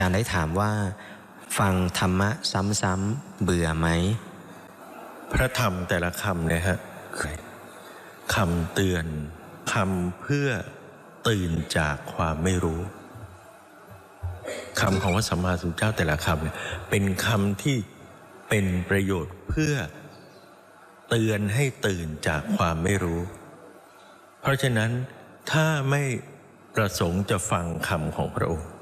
อาจารย์ได้ถามว่าฟังธรรมะซ้ำๆเบื่อไหมพระธรรมแต่ละคำเนี่ยฮะคำเตือนคำเพื่อตื่นจากความไม่รู้คำของพระสัมมาสัมพุทธเจ้าแต่ละคำเนี่ยเป็นคำที่เป็นประโยชน์เพื่อเตือนให้ตื่นจากความไม่รู้เพราะฉะนั้นถ้าไม่ประสงค์จะฟังคำของพระองค์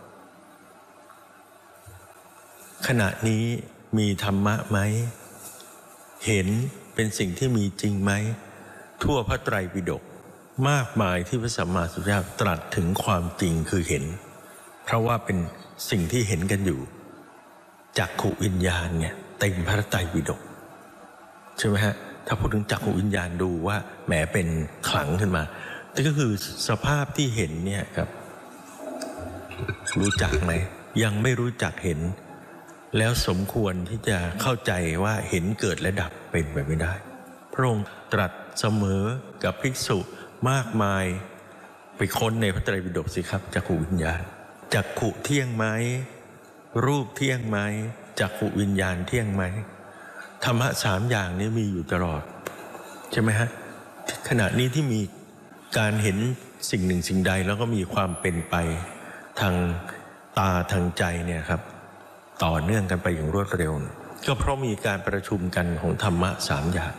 ขณะนี้มีธรรมะไหมเห็นเป็นสิ่งที่มีจริงไหมทั่วพระไตรปิฎกมากมายที่พระสัมมาสัมพุทธเจ้าตรัสถึงความจริงคือเห็นเพราะว่าเป็นสิ่งที่เห็นกันอยู่จักขุวิญญาณเนี่ยเต็มพระไตรปิฎกใช่ไหมฮะถ้าพูดถึงจักขุวิญญาณดูว่าแหมเป็นขลังขึ้นมาแต่ก็คือสภาพที่เห็นเนี่ยครับรู้จักไหมยังไม่รู้จักเห็นแล้วสมควรที่จะเข้าใจว่าเห็นเกิดและดับเป็นไปไม่ได้พระองค์ตรัสเสมอกับภิกษุมากมายไปค้นในพระไตรปิฎกสิครับจักขุวิญญาณจักขุเที่ยงไหมรูปเที่ยงไหมจักขุวิญญาณเที่ยงไหมธรรมะสามอย่างนี้มีอยู่ตลอดใช่ไหมฮะขณะนี้ที่มีการเห็นสิ่งหนึ่งสิ่งใดแล้วก็มีความเป็นไปทางตาทางใจเนี่ยครับต่อเนื่องกันไปอย่างรวดเร็วก็เพราะมีการประชุมกันของธรรมะสามอย่าง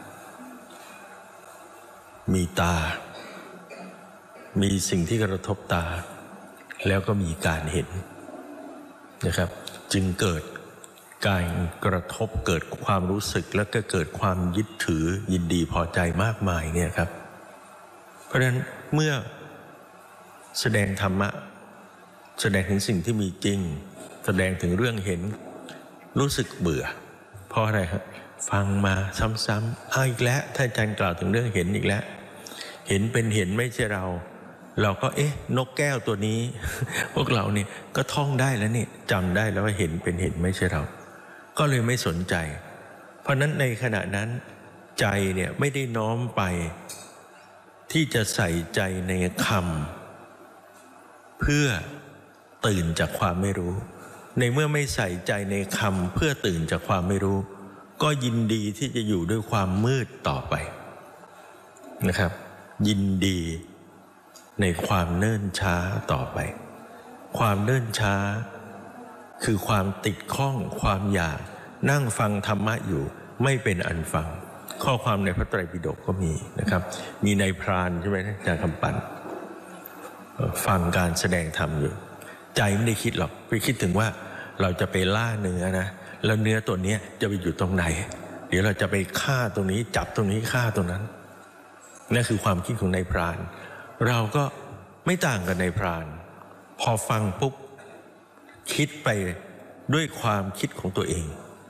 มีตามีสิ่งที่กระทบตาแล้วก็มีการเห็นนะครับจึงเกิดการกระทบเกิดความรู้สึกแล้วก็เกิดความยึดถือยินดีพอใจมากมายเนี่ยครับเพราะฉะนั้นเมื่อแสดงธรรมะแสดงถึงสิ่งที่มีจริงแสดงถึงเรื่องเห็นรู้สึกเบื่อเพราะอะไรครับฟังมาซ้ำๆอีกแล้วถ้าอาจารย์กล่าวถึงเรื่องเห็นอีกแล้วเห็นเป็นเห็นไม่ใช่เราก็นกแก้วตัวนี้ พวกเราเนี่ยก็ท่องได้แล้วนี่จำได้แล้วว่าเห็นเป็นเห็นไม่ใช่เราก็เลยไม่สนใจเพราะนั้นในขณะนั้นใจเนี่ยไม่ได้น้อมไปที่จะใส่ใจในคำเพื่อตื่นจากความไม่รู้ในเมื่อไม่ใส่ใจในคำเพื่อตื่นจากความไม่รู้ก็ยินดีที่จะอยู่ด้วยความมืดต่อไปนะครับยินดีในความเนิ่นช้าต่อไปความเนิ่นช้าคือความติดข้องความอยากนั่งฟังธรรมะอยู่ไม่เป็นอันฟังข้อความในพระไตรปิฎกก็มีนะครับมีในพรานใช่ไหมอาจารย์คำปันฟังการแสดงธรรมอยู่ใจไม่ได้คิดหรอกไปคิดถึงว่าเราจะไปล่าเนื้อนะแล้วเนื้อตัวนี้จะไปอยู่ตรงไหนเดี๋ยวเราจะไปฆ่าตรงนี้จับตรงนี้ฆ่าตรงนั้นนั่นคือความคิดของนายพรานเราก็ไม่ต่างกันนายพรานพอฟังปุ๊บคิดไปด้วยความคิดของตัวเอง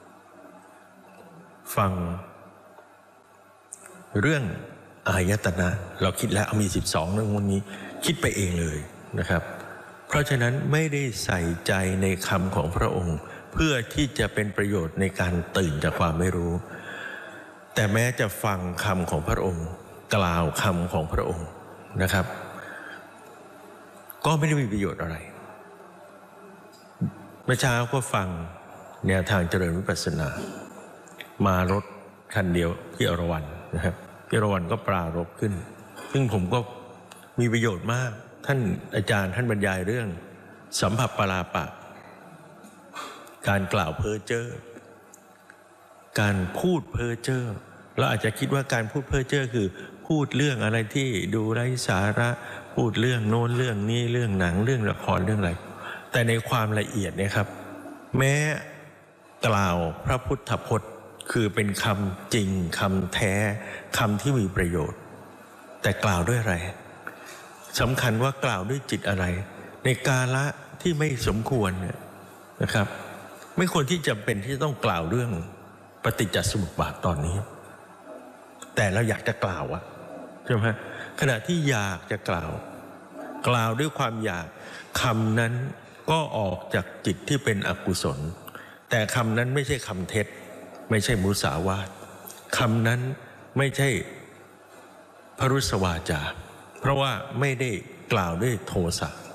ฟังเรื่องอายตนะเราคิดแล้วมี12เรื่องวันนี้คิดไปเองเลยนะครับเพราะฉะนั้นไม่ได้ใส่ใจในคำของพระองค์เพื่อที่จะเป็นประโยชน์ในการตื่นจากความไม่รู้แต่แม้จะฟังคำของพระองค์กล่าวคำของพระองค์นะครับก็ไม่ได้มีประโยชน์อะไรเมื่อเช้าก็ฟังแนวทางเจริญวิปัสสนามารถคันเดียวพี่อรวรรณนะครับพี่อรวรรณก็ปรารภขึ้นซึ่งผมก็มีประโยชน์มากท่านอาจารย์ท่านบรรยายเรื่องสัมผัสปราปะการกล่าวเพ้อเจ้อการพูดเพ้อเจ้อเราอาจจะคิดว่าการพูดเพ้อเจ้อคือพูดเรื่องอะไรที่ดูไร้สาระพูดเรื่องโน้นเรื่องนี้เรื่องหนังเรื่องละครเรื่องอะไรแต่ในความละเอียดเนี่ยครับแม้กล่าวพระพุทธพจน์คือเป็นคำจริงคำแท้คำที่มีประโยชน์แต่กล่าวด้วยอะไรสำคัญว่ากล่าวด้วยจิตอะไรในกาละที่ไม่สมควรนะครับไม่ควรที่จะเป็นที่ต้องกล่าวเรื่องปฏิจจสมุปบาทตอนนี้แต่เราอยากจะกล่าวใช่ไหมขณะที่อยากจะกล่าวด้วยความอยากคำนั้นก็ออกจากจิตที่เป็นอกุศลแต่คำนั้นไม่ใช่คำเท็จไม่ใช่มุสาวาทคำนั้นไม่ใช่พรุสวาจาเพราะว่าไม่ได้กล่าวด้วยโทสะ